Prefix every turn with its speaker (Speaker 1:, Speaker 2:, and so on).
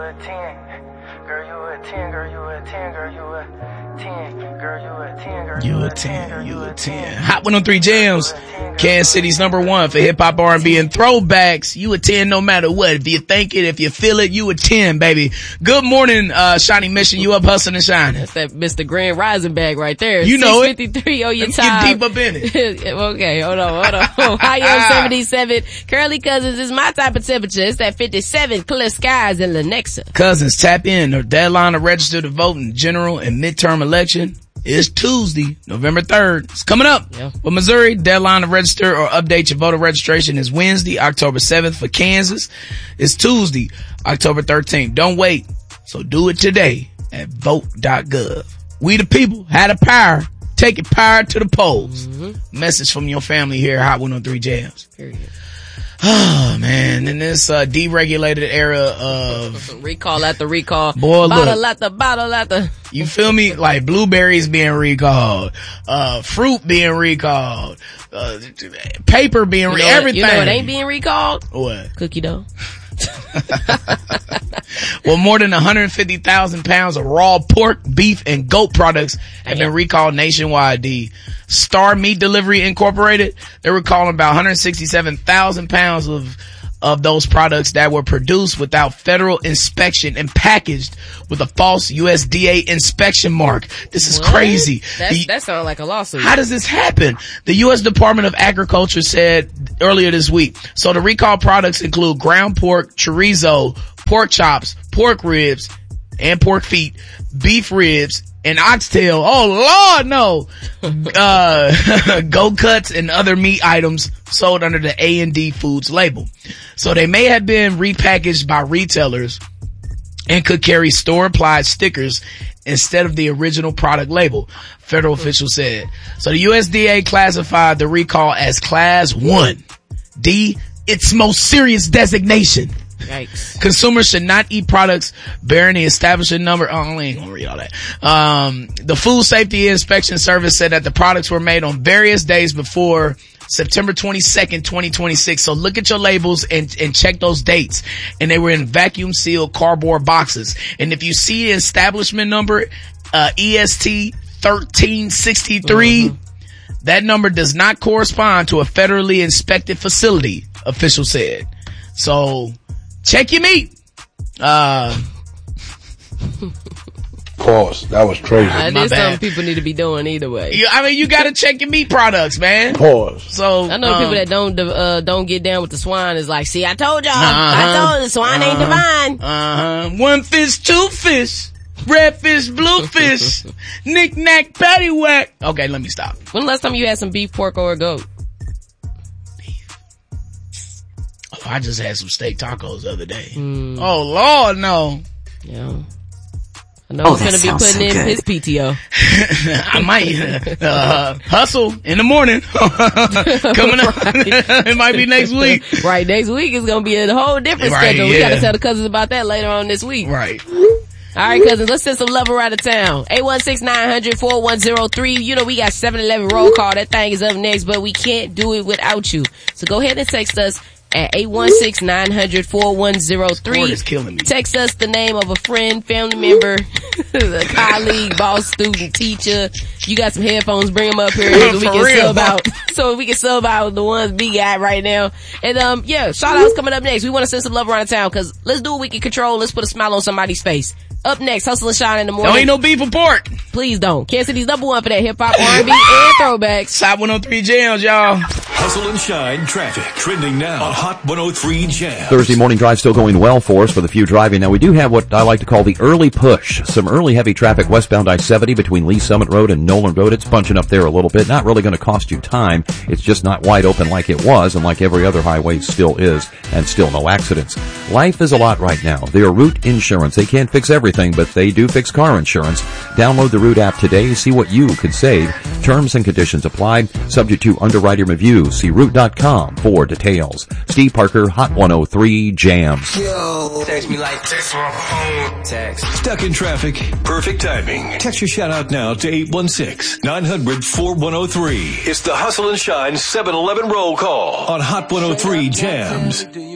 Speaker 1: a 10. Girl, you a 10, girl, you a 10, girl, you a 10. Girl, you a 10, girl, you a 10, you a 10.
Speaker 2: Hot 103 Jams, Kansas City's #1 for hip hop, R&B, and throwbacks. You a 10 no matter what. If you think it, if you feel it, you a 10, baby. Good morning, Shiny Mission. You up hustling and shining.
Speaker 3: That's that Mr. Grand Rising bag right there.
Speaker 2: You know it.
Speaker 3: 6:53 on your
Speaker 2: Get
Speaker 3: time.
Speaker 2: deep up in it.
Speaker 3: Okay, hold on. Ohio 77. Curly Cousins is my type of temperature. It's that 57. Clear skies in Lenexa.
Speaker 2: Cousins, tap in. The deadline to register to vote in general and midterm election is Tuesday, November 3rd. It's coming up.
Speaker 3: Yeah.
Speaker 2: For Missouri, deadline to register or update your voter registration is Wednesday, October 7th. For Kansas, it's Tuesday, October 13th. Don't wait. So do it today at vote.gov. We the people had the power. Take it power to the polls. Mm-hmm. Message from your family here at Hot 103 Jams.
Speaker 3: Period.
Speaker 2: Oh man, in this deregulated era of
Speaker 3: recall after recall,
Speaker 2: boy,
Speaker 3: bottle after
Speaker 2: you feel me? Like blueberries being recalled, fruit being recalled, paper being everything.
Speaker 3: You know what ain't being recalled?
Speaker 2: What?
Speaker 3: Cookie dough.
Speaker 2: Well, more than 150,000 pounds of raw pork, beef, and goat products have been recalled nationwide. The Star Meat Delivery Incorporated, they're recalling about 167,000 pounds of those products that were produced without federal inspection and packaged with a false USDA inspection mark. This is crazy.
Speaker 3: That sounds like a lawsuit.
Speaker 2: How does this happen? The U.S. Department of Agriculture said earlier this week. So the recalled products include ground pork, chorizo, pork chops, pork ribs, and pork feet, beef ribs, and oxtail. Oh Lord, no. Goat cuts and other meat items sold under the A&D Foods label. So they may have been repackaged by retailers and could carry store-applied stickers instead of the original product label, federal officials said. So the USDA classified the recall as Class 1. D, its most serious designation.
Speaker 3: Yikes.
Speaker 2: Consumers should not eat products bearing the establishment number. Oh, I ain't gonna read all that. The Food Safety Inspection Service said that the products were made on various days before September 22nd, 2026. So look at your labels and check those dates. And they were in vacuum sealed cardboard boxes. And if you see the establishment number, EST 1363, that number does not correspond to a federally inspected facility, officials said. So check your meat.
Speaker 4: Pause. That was crazy.
Speaker 3: There's something people need to be doing either way.
Speaker 2: You gotta check your meat products, man.
Speaker 4: Pause.
Speaker 3: So I know people that don't get down with the swine is like, see, I told y'all. I told you, the swine ain't divine.
Speaker 2: One fish, two fish. Red fish, blue fish. Knick-knack, paddywhack. Okay, let me stop.
Speaker 3: When the last time you had some beef, pork, or a goat?
Speaker 2: Oh, I just had some steak tacos the other day. Oh Lord, no.
Speaker 3: Yeah. I know he's gonna be putting in his PTO.
Speaker 2: I might hustle in the morning. Coming up. It might be next week.
Speaker 3: Right, next week is gonna be a whole different schedule. We gotta tell the cousins about that later on this week.
Speaker 2: Right.
Speaker 3: Alright, cousins, let's send some love around the town. 816-900-4103. You know we got 7-Eleven roll call. That thing is up next, but we can't do it without you. So go ahead and text us at 816-900-4103.
Speaker 2: Is killing me.
Speaker 3: Text us the name of a friend, family member, a colleague, boss, student, teacher. You got some headphones, bring them up here so we can sub out the ones we got right now. And shout outs coming up next. We want to send some love around the town because let's do what we can control. Let's put a smile on somebody's face. Up next, Hustle and Shine in the morning.
Speaker 2: Don't eat no beef or pork.
Speaker 3: Please don't. Kansas City's #1 for that hip hop, R&B, and throwbacks.
Speaker 2: Hot 103 Jams, y'all.
Speaker 5: Hustle and Shine traffic trending now on Hot 103 Jams.
Speaker 6: Thursday morning drive still going well for us for the few driving. Now we do have what I like to call the early push. Some early heavy traffic westbound I-70 between Lee Summit Road and Nolan Road. It's bunching up there a little bit. Not really going to cost you time. It's just not wide open like it was and like every other highway still is, and still no accidents. Life is a lot right now. They're Root Insurance. They can't fix everything, but they do fix car insurance. Download the Root app today. See what you could save. Terms and conditions apply. Subject to underwriter review. See Root.com for details. Steve Parker, Hot 103 Jams.
Speaker 7: Yo, text me like text my phone. Text.
Speaker 5: Stuck in traffic? Perfect timing. Text your shout out now to 816-900-4103. It's the Hustle and Shine 7-Eleven roll call on Hot 103 Jams.